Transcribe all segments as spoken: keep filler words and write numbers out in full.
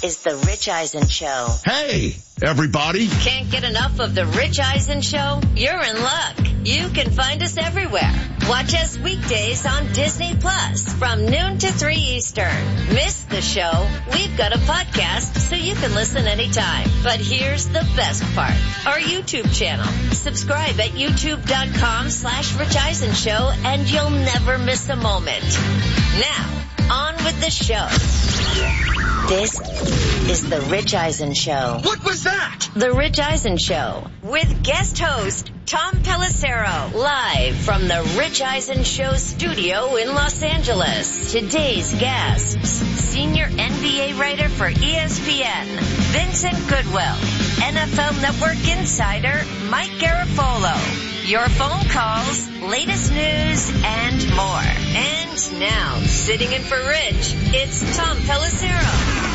is The Rich Eisen Show. Hey, everybody. Can't get enough of The Rich Eisen Show? You're in luck. You can find us everywhere. Watch us weekdays on Disney Plus from noon to three Eastern. Miss the show? We've got a podcast so you can listen anytime. But here's the best part. Our YouTube channel. Subscribe at youtube.com slash Rich Eisen Show and you'll never miss a moment. Now, on with the show. This is The Rich Eisen Show. What was that? The Rich Eisen Show with guest host Tom Pelissero, live from The Rich Eisen Show studio in Los Angeles. Today's guests, senior N B A writer for E S P N, Vincent Goodwill, N F L Network insider Mike Garafolo, your phone calls, latest news, and more. And now, sitting in for Rich, it's Tom Pelissero.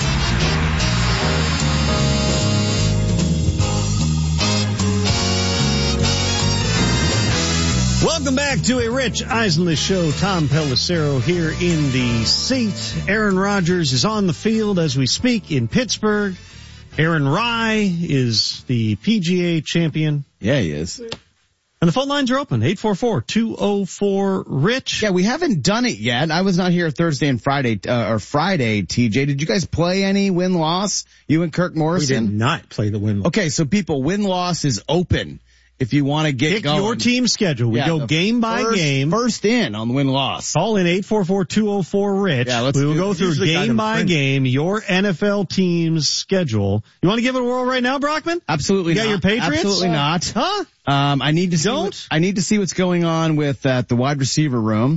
Welcome back to a Rich Eisen Show. Tom Pelissero here in the seat. Aaron Rodgers is on the field as we speak in Pittsburgh. Aaron Rye is the P G A champion. Yeah, he is. And the phone lines are open, eight four four, two oh four, RICH. Yeah, we haven't done it yet. I was not here Thursday and Friday, uh, or Friday, T J. Did you guys play any win-loss? You and Kirk Morrison? We did not play the win-loss. Okay, so people, win-loss is open. If you want to get Pick going. your team schedule. We yeah, go game by first, game. First in on the win-loss. Call in eight four four, two oh four, RICH. Yeah, let's we will do, go through game by print. game, your N F L team's schedule. You want to give it a whirl right now, Brockman? Absolutely you got not. your Patriots? Absolutely not. Huh? Um, I need to see Don't? what, I need to see what's going on with uh, the wide receiver room.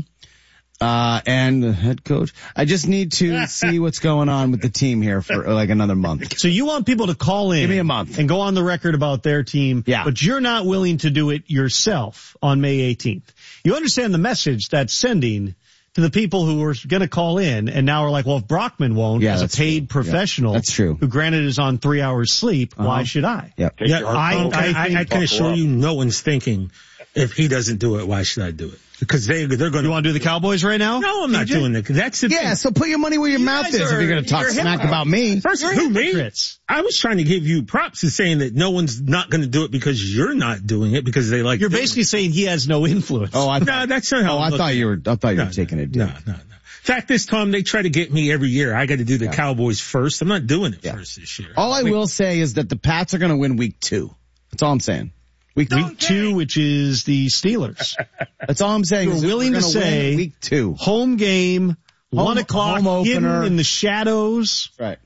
Uh, and the head coach. I just need to see what's going on with the team here for uh, like another month. So you want people to call in. Give me a month. And go on the record about their team. Yeah. But you're not willing to do it yourself on May eighteenth. You understand the message that's sending to the people who are going to call in and now are like, well, if Brockman won't, yeah, as a paid true. professional, yeah, that's true. who granted is on three hours sleep, uh-huh. why should I? Yep. Yeah, I, I, I, think, I can assure you no one's thinking, if he doesn't do it, why should I do it? Because they, they're going to... You want to do the Cowboys right now? No, I'm not T J? doing it. That's the Yeah, thing. so put your money where your You mouth guys is if are- you're going to talk you're smack hypocrites. about me. First, You're who, me? hypocrites. I was trying to give you props to saying that no one's not going to do it because you're not doing it because they like You're doing basically it. saying he has no influence. Oh, I No, thought, that's not how oh, I'm I thought looking you at were, it. I thought you No, were taking it. No, no, no. Fact is, Tom, they try to get me every year. I got to do the Yeah. Cowboys first. I'm not doing it Yeah. first this year. All I will say is that the Pats are going to win week two. That's all I'm saying. Week, Week two, which is the Steelers. That's all I'm saying. You're is that willing we're to gonna say win week two. Home game, one Home- o'clock, home hidden opener. in the shadows. Right.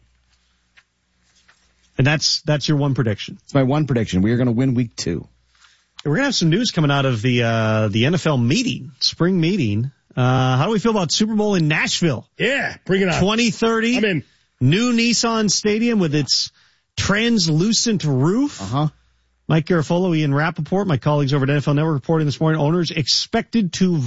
And that's, that's your one prediction. It's my one prediction. We are going to win week two. We're going to have some news coming out of the, uh, the N F L meeting, spring meeting. Uh, how do we feel about Super Bowl in Nashville? Yeah, bring it on. twenty thirty. I'm in. New Nissan Stadium with its translucent roof. Uh-huh. Mike Garafolo, Ian Rappaport, my colleagues over at N F L Network reporting this morning, owners expected to